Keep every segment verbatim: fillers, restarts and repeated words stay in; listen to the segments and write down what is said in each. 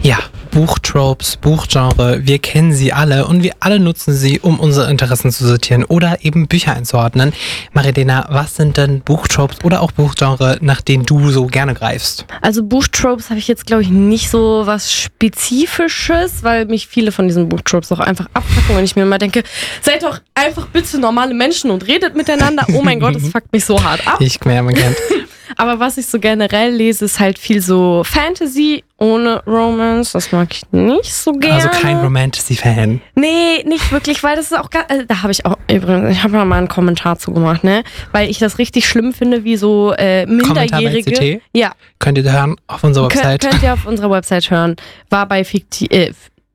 Ja, Buchtropes, Buchgenre, wir kennen sie alle und wir alle nutzen sie, um unsere Interessen zu sortieren oder eben Bücher einzuordnen. Marilena, was sind denn Buchtropes oder auch Buchgenre, nach denen du so gerne greifst? Also Buchtropes habe ich jetzt, glaube ich, nicht so was Spezifisches, weil mich viele von diesen Buchtropes auch einfach abfucken und ich mir immer denke, seid doch einfach bitte normale Menschen und redet miteinander. Oh mein Gott, das fuckt mich so hart ab. Ich mehr, man kennt. Aber was ich so generell lese, ist halt viel so Fantasy ohne Romance. Das mag ich nicht so gerne. Also kein Romantasy-Fan. Nee, nicht wirklich, weil das ist auch gar, also da habe ich auch übrigens, ich habe ja mal einen Kommentar zu gemacht, ne? Weil ich das richtig schlimm finde, wie so äh, Minderjährige. Kommentar bei C T? Ja. Könnt ihr hören auf unserer Website. Könnt, könnt ihr auf unserer Website hören. War bei Fikti äh,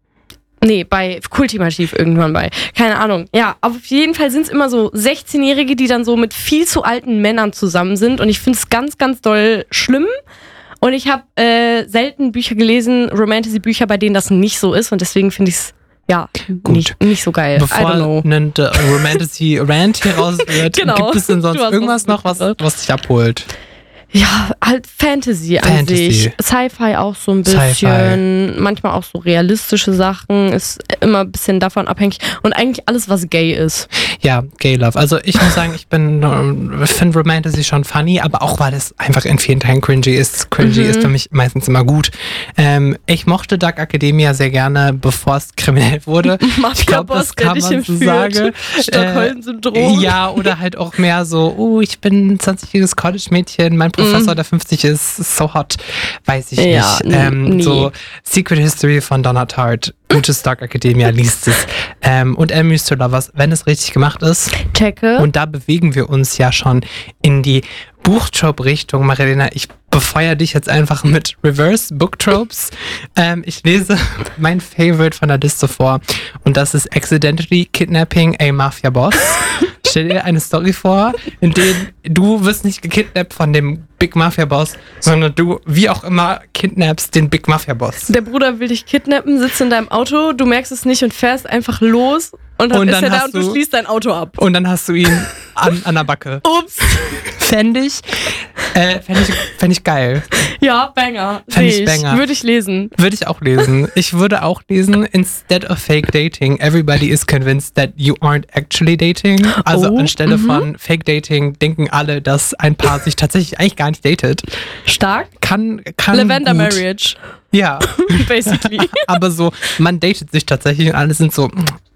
Nee, bei Kultimativ irgendwann bei. Keine Ahnung. Ja, auf jeden Fall sind es immer so sechzehnjährige, die dann so mit viel zu alten Männern zusammen sind. Und ich finde es ganz, ganz doll schlimm. Und ich habe äh, selten Bücher gelesen, Romantasy-Bücher, bei denen das nicht so ist. Und deswegen finde ich es, ja, nicht, nicht so geil. Bevor ein äh, Romantasy-Rant hier raus wird, genau. Gibt es denn sonst irgendwas noch, was, was dich abholt? Ja, halt Fantasy, Fantasy. an sich. Sci-Fi auch so ein bisschen. Sci-Fi. Manchmal auch so realistische Sachen. Ist immer ein bisschen davon abhängig. Und eigentlich alles, was gay ist. Ja, Gay Love. Also ich muss sagen, ich bin äh, finde Romantasy schon funny, aber auch weil es einfach in vielen Teilen cringy ist. Cringy mhm. ist für mich meistens immer gut. Ähm, ich mochte Dark Academia sehr gerne, bevor es kriminell wurde. Ich glaube, das kann man so sagen. Stockholm-Syndrom. Äh, ja, oder halt auch mehr so, oh, ich bin ein zwanzigjähriges College-Mädchen, mein Professor, mm. der fünfzig ist, ist so hot. Weiß ich ja, nicht. Ähm, so Secret History von Donna Tartt. Gutes Dark Academia, liest es. Ähm, und Enemies to Lovers, wenn es richtig gemacht ist. Checke. Und da bewegen wir uns ja schon in die Buchtrope-Richtung. Marilena, ich befeuere dich jetzt einfach mit Reverse Booktropes. ähm, ich lese mein Favorite von der Liste vor und das ist Accidentally Kidnapping a Mafia Boss. Stell dir eine Story vor, in der du wirst nicht gekidnappt von dem Big Mafia Boss, sondern du, wie auch immer, kidnappst den Big Mafia Boss. Der Bruder will dich kidnappen, sitzt in deinem Auto, du merkst es nicht und fährst einfach los und dann, und dann ist er da und du, du schließt dein Auto ab. Und dann hast du ihn an, an der Backe. Ups. Fände ich, äh, fänd ich, fänd ich geil. Ja, Banger. Fänd ich Banger. Würde ich lesen. Würde ich auch lesen. Ich würde auch lesen, instead of fake dating, everybody is convinced that you aren't actually dating. Also oh, anstelle mhm. von fake dating denken alle, dass ein Paar sich tatsächlich eigentlich gar nicht datet. Stark. Kann, kann Lavender gut. Marriage. Ja. Basically. Aber so, man datet sich tatsächlich und alle sind so...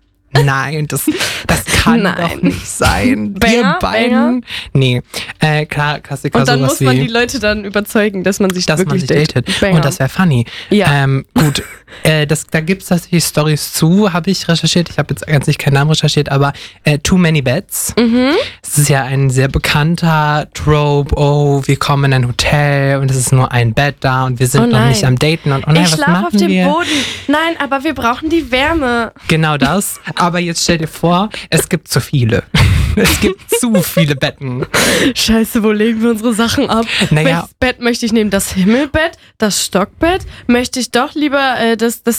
Nein, das, das kann Nein. doch nicht sein. Banger, Wir beiden. Banger. Nee, äh, klar, Klassiker. Und dann sowas muss man wie, die Leute dann überzeugen, dass man sich dass wirklich man sich datet. datet. Und das wäre funny. Ja. Ähm, gut, äh, das, da gibt es tatsächlich Storys zu, habe ich recherchiert. Ich habe jetzt ganz nicht keinen Namen recherchiert, aber äh, Too Many Beds. Mhm. Es ist ja ein sehr bekannter Trope. Oh, wir kommen in ein Hotel und es ist nur ein Bett da und wir sind Oh noch nicht am Daten. Und oh nein, ich was schlafe machen auf dem wir? Boden. Nein, aber wir brauchen die Wärme. Genau das. Aber jetzt stell dir vor, es gibt zu viele. Es gibt zu viele Betten. Scheiße, wo legen wir unsere Sachen ab? Naja. Welches Bett möchte ich nehmen? Das Himmelbett? Das Stockbett? Möchte ich doch lieber äh, das, das